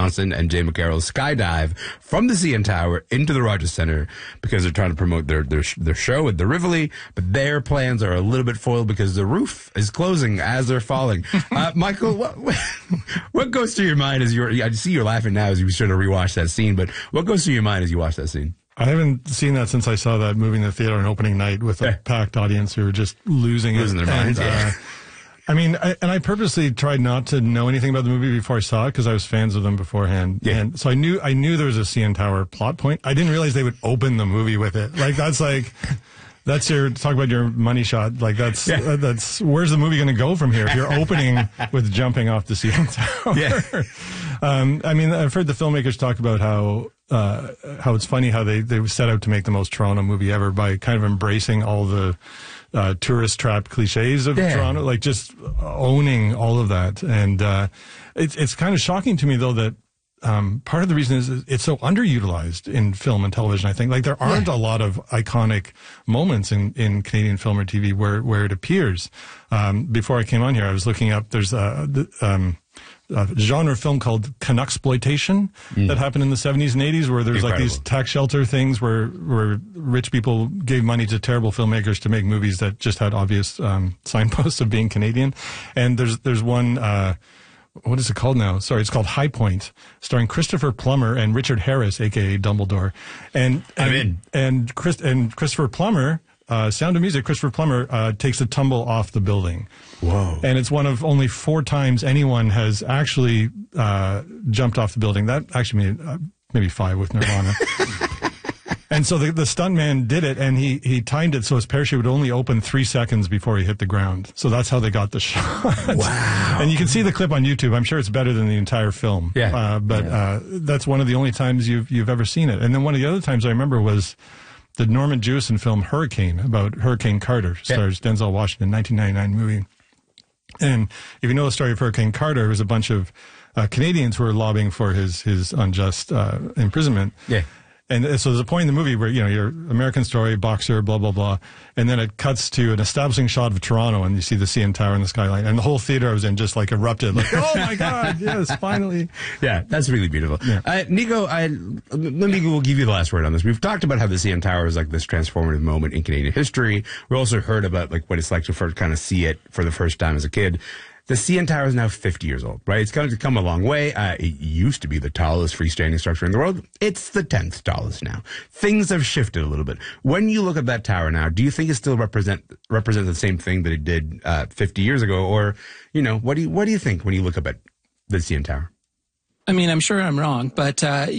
Johnson and Jay McCarroll skydive from the CN Tower into the Rogers Centre because they're trying to promote their show at the Rivoli, but their plans are a little bit foiled because the roof is closing as they're falling. Michael, what goes through your mind as I see you're laughing now as you sort of rewatch that scene, but what goes through your mind as you watch that scene? I haven't seen that since I saw that movie in the theater on opening night with a packed audience who were just losing their minds. I mean, I purposely tried not to know anything about the movie before I saw it because I was fans of them beforehand. Yeah. And so I knew there was a CN Tower plot point. I didn't realize they would open the movie with it. That's talk about your money shot. Like that's where's the movie going to go from here if you're opening with jumping off the CN Tower? Yeah. I mean, I've heard the filmmakers talk about how it's funny how they set out to make the most Toronto movie ever by kind of embracing all the tourist trap cliches of Toronto, like just owning all of that. And it's kind of shocking to me though that part of the reason is it's so underutilized in film and television. I think like there aren't a lot of iconic moments in Canadian film or TV where it appears. Before I came on here, I was looking up. There's a genre film called Canucksploitation that happened in the 70s and 80s where there's like these tax shelter things where rich people gave money to terrible filmmakers to make movies that just had obvious signposts of being Canadian. And there's one what is it called now? Sorry, it's called High Point, starring Christopher Plummer and Richard Harris, aka Dumbledore. And Christopher Plummer, Sound of Music, Christopher Plummer takes a tumble off the building. Whoa. And it's one of only 4 times anyone has actually jumped off the building. That actually maybe 5 with Nirvana. And so the stuntman did it, and he timed it so his parachute would only open 3 seconds before he hit the ground. So that's how they got the shot. Wow. And you can see the clip on YouTube. I'm sure it's better than the entire film. Yeah. That's one of the only times you've ever seen it. And then one of the other times I remember was the Norman Jewison film Hurricane, about Hurricane Carter, stars Denzel Washington, 1999 movie. And if you know the story of Hurricane Carter, it was a bunch of Canadians who were lobbying for his unjust imprisonment. Yeah. And so there's a point in the movie where, your American story, boxer, blah, blah, blah. And then it cuts to an establishing shot of Toronto and you see the CN Tower and the skyline. And the whole theater I was in just like erupted. Like, oh my God, yes, finally. Yeah, that's really beautiful. Yeah. Nico, we'll give you the last word on this. We've talked about how the CN Tower is like this transformative moment in Canadian history. We also heard about like what it's like to first kind of see it for the first time as a kid. The CN Tower is now 50 years old, right? It's kind of come a long way. It used to be the tallest freestanding structure in the world. It's the 10th tallest now. Things have shifted a little bit. When you look at that tower now, do you think it still represents the same thing that it did 50 years ago? Or, what do you think when you look up at the CN Tower? I mean, I'm sure I'm wrong, but,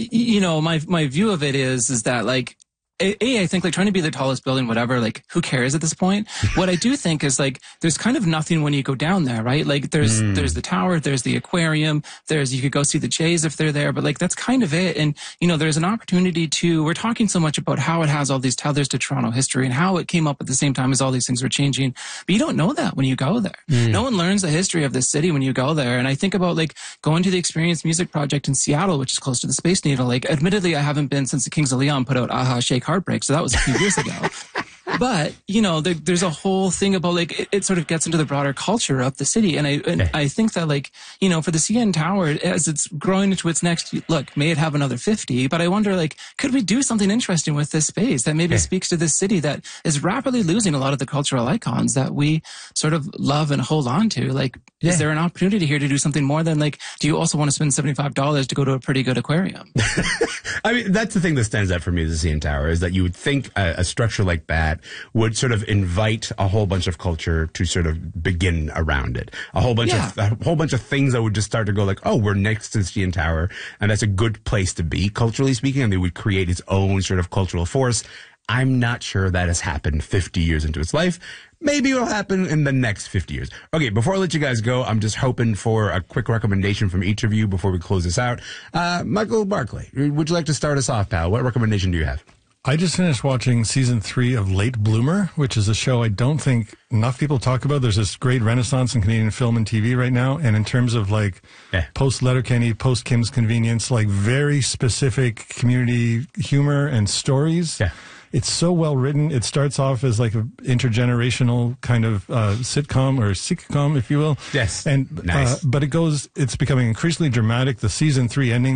my view of it is that like, I think like trying to be the tallest building, whatever, like who cares at this point? What I do think is like there's kind of nothing when you go down there, right? Like there's the tower, there's the aquarium, you could go see the Jays if they're there, but like that's kind of it. And there's an opportunity we're talking so much about how it has all these tethers to Toronto history and how it came up at the same time as all these things were changing. But you don't know that when you go there. No one learns the history of this city when you go there. And I think about like going to the Experience Music Project in Seattle, which is close to the Space Needle. Like admittedly, I haven't been since the Kings of Leon put out Aha Shake Heartbreak, so that was a few years ago. But, there's a whole thing about, like, it sort of gets into the broader culture of the city. And I think that, like, for the CN Tower, as it's growing into its next, look, may it have another 50, but I wonder, like, could we do something interesting with this space that maybe speaks to this city that is rapidly losing a lot of the cultural icons that we sort of love and hold on to? Like, is there an opportunity here to do something more than, like, do you also want to spend $75 to go to a pretty good aquarium? I mean, that's the thing that stands out for me as the CN Tower is that you would think a structure like that would sort of invite a whole bunch of culture to sort of begin around it. A whole bunch of things that would just start to go like, oh, we're next to the CN Tower, and that's a good place to be, culturally speaking, and they would create its own sort of cultural force. I'm not sure that has happened 50 years into its life. Maybe it'll happen in the next 50 years. Okay, before I let you guys go, I'm just hoping for a quick recommendation from each of you before we close this out. Michael Barclay, would you like to start us off, pal? What recommendation do you have? I just finished watching season 3 of Late Bloomer, which is a show I don't think enough people talk about. There's this great renaissance in Canadian film and TV right now. And in terms of like post Letterkenny, post Kim's Convenience, like very specific community humor and stories. Yeah. It's so well written. It starts off as like an intergenerational kind of sitcom or sitcom, if you will. Yes. And nice. But it's becoming increasingly dramatic. The season 3 ending